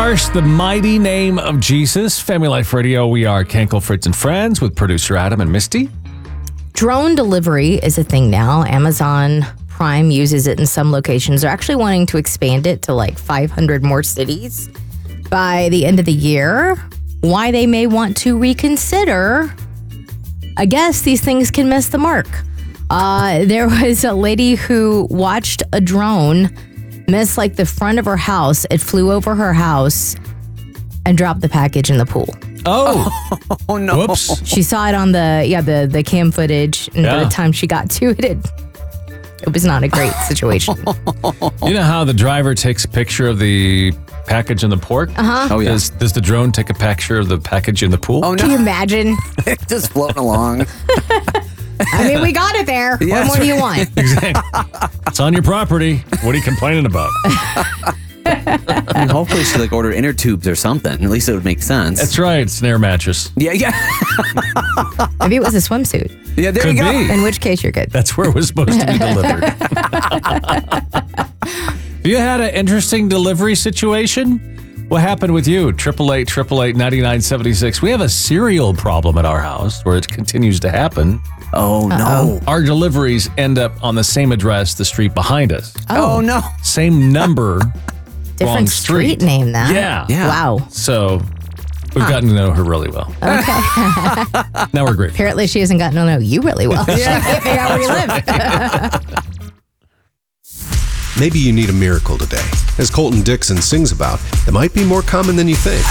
course, the mighty name of Jesus. Family Life Radio, we are Kenkel, Fritz, and Friends with producer Adam and Misty. Drone delivery is a thing now. Amazon Prime uses it in some locations. They're actually wanting to expand it to like 500 more cities by the end of the year. Why they may want to reconsider, I guess these things can miss the mark. There was a lady who watched a drone miss like the front of her house. It flew over her house and dropped the package in the pool. Oh no. Whoops. She saw it on the cam footage, and by the time she got to it, it was not a great situation. You know how the driver takes a picture of the package in the pork? Oh, yeah. Does the drone take a picture of the package in the pool? Oh, no. Can you imagine? Just floating along. I mean, we got it there. Yeah, what more do you want? Exactly. It's on your property. What are you complaining about? And hopefully she ordered inner tubes or something. At least it would make sense. That's right. It's an air mattress. Yeah. Maybe it was a swimsuit. Yeah, there Could you go. be. In which case, you're good. That's where it was supposed to be delivered. Have you had an interesting delivery situation? What happened with you? 888-888-9976. We have a serial problem at our house where it continues to happen. Oh, no. Our deliveries end up on the same address, the street behind us. Oh, no. Same number, wrong Different street. street name, that. Yeah. Wow. So we've gotten to know her really well. Okay. Now we're great. Apparently, she hasn't gotten to know you really well. She can't figure out where you live. Maybe you need a miracle today. As Colton Dixon sings about, it might be more common than you think.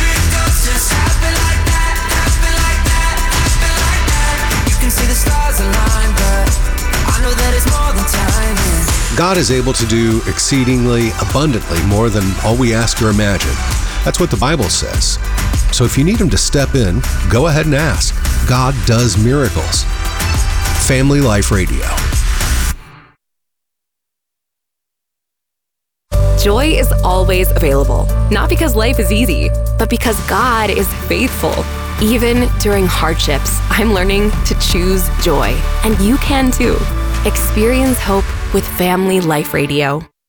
God is able to do exceedingly abundantly more than all we ask or imagine. That's what the Bible says. So if you need Him to step in, go ahead and ask. God does miracles. Family Life Radio. Joy is always available, not because life is easy, but because God is faithful. Even during hardships, I'm learning to choose joy, and you can too. Experience hope with Family Life Radio.